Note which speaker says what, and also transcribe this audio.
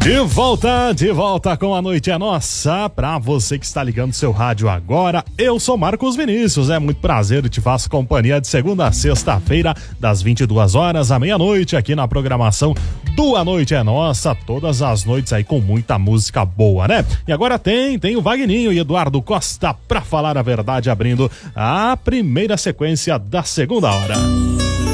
Speaker 1: De volta com A Noite é Nossa. Pra você que está ligando seu rádio agora, eu sou Marcos Vinícius. É muito prazer, te faço companhia de segunda a sexta-feira, das 22 horas à meia-noite, aqui na programação do A Noite é Nossa. Todas as noites aí com muita música boa, né? E agora tem o Vagninho e Eduardo Costa pra falar a verdade, abrindo a primeira sequência da segunda hora.